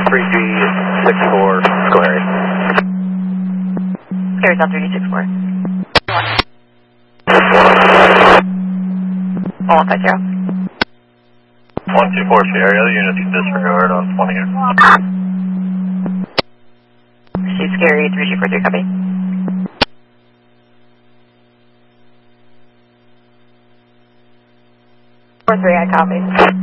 3G64, Scary. Scary's on 3G64. 1150. 124 Sierra, other units disregard on 20 here. She's Scary, 3G43, copy. 43, I copy.